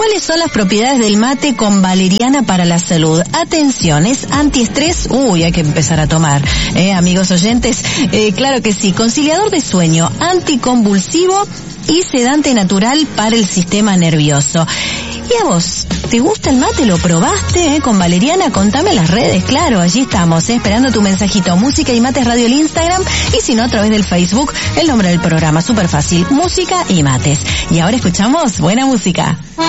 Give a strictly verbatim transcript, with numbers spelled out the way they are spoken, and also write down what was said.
¿Cuáles son las propiedades del mate con valeriana para la salud? Atención, es antiestrés. Uy, hay que empezar a tomar, ¿eh, amigos oyentes? Eh, claro que sí. Conciliador de sueño, anticonvulsivo y sedante natural para el sistema nervioso. ¿Y a vos? ¿Te gusta el mate? ¿Lo probaste, eh, con valeriana? Contame en las redes, claro, allí estamos, eh, esperando tu mensajito. Música y Mates Radio el Instagram, y si no, a través del Facebook, el nombre del programa, súper fácil, Música y Mates. Y ahora escuchamos buena música.